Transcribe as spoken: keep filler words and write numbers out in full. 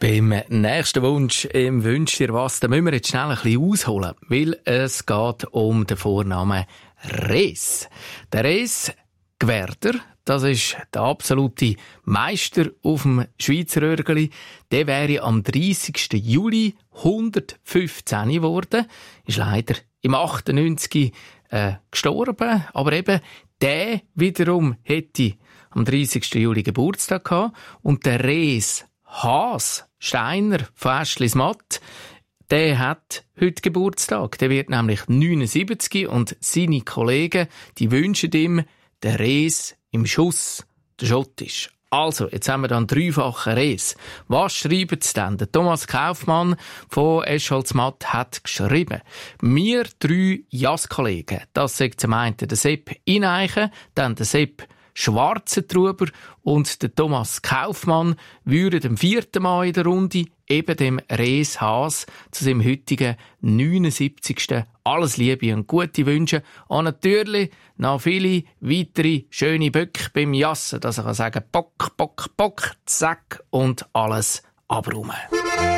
Beim nächsten Wunsch im «Wünsch dir was», da müssen wir jetzt schnell ein bisschen ausholen, weil es geht um den Vornamen Res. Der Res Gwerder, das ist der absolute Meister auf dem Schweizer Örgeli. Der wäre am dreißigsten Juli hundertfünfzehn geworden, ist leider im achtundneunzig äh, gestorben, aber eben der wiederum hätte am dreißigsten Juli Geburtstag gehabt und der Res Haas Steiner von Aschlismatt, der hat heute Geburtstag. Der wird nämlich neunundsiebzig und seine Kollegen, die wünschen ihm den Res im Schuss, der Schottisch. Also, jetzt haben wir dann dreifachen Res. Was schreiben sie denn? Der Thomas Kaufmann von Escholzmatt hat geschrieben: Wir drei Jas-Kollegen, das sagt zum einen der Sepp Ineichen, dann der Sepp Schwarzentruber und der Thomas Kaufmann würden am vierten Mal in der Runde eben dem Res Haas zu seinem heutigen neunundsiebzigsten alles Liebe und gute Wünsche und natürlich noch viele weitere schöne Böcke beim Jassen, dass ich sagen kann, Bock, Bock, Bock, zack und alles abräumen.